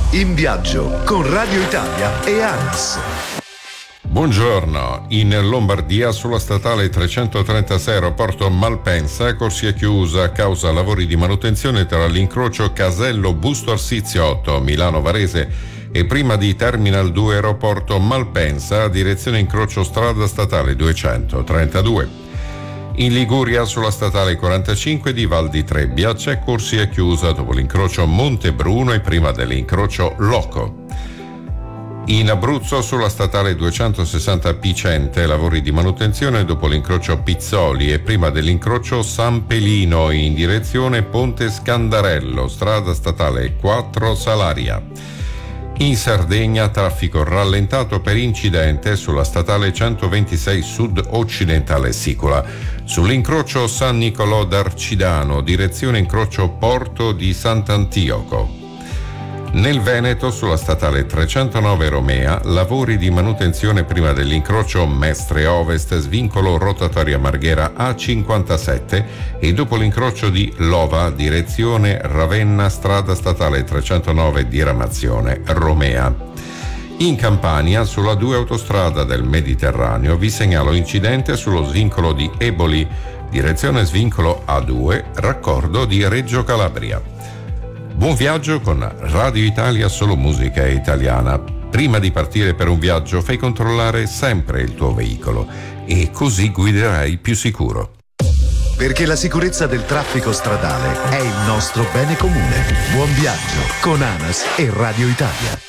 In viaggio con Radio Italia e ANAS. Buongiorno, in Lombardia sulla statale 336 aeroporto Malpensa corsia chiusa a causa lavori di manutenzione tra l'incrocio Casello Busto Arsizio 8 Milano Varese e prima di Terminal 2 aeroporto Malpensa direzione incrocio strada statale 232. In Liguria sulla statale 45 di Val di Trebbia c'è corsia chiusa dopo l'incrocio Monte Bruno e prima dell'incrocio Loco. In Abruzzo sulla statale 260 Picente lavori di manutenzione dopo l'incrocio Pizzoli e prima dell'incrocio San Pelino in direzione Ponte Scandarello, strada statale 4 Salaria. In Sardegna traffico rallentato per incidente sulla statale 126 sud occidentale Sicola. Sull'incrocio San Nicolò d'Arcidano, direzione incrocio Porto di Sant'Antioco. Nel Veneto, sulla statale 309 Romea, lavori di manutenzione prima dell'incrocio Mestre Ovest, svincolo rotatoria Marghera A57 e dopo l'incrocio di Lova, direzione Ravenna, strada statale 309 diramazione Romea. In Campania, sulla 2 autostrada del Mediterraneo, vi segnalo incidente sullo svincolo di Eboli, direzione svincolo A2, raccordo di Reggio Calabria. Buon viaggio con Radio Italia, solo musica italiana. Prima di partire per un viaggio fai controllare sempre il tuo veicolo e così guiderai più sicuro. Perché la sicurezza del traffico stradale è il nostro bene comune. Buon viaggio con ANAS e Radio Italia.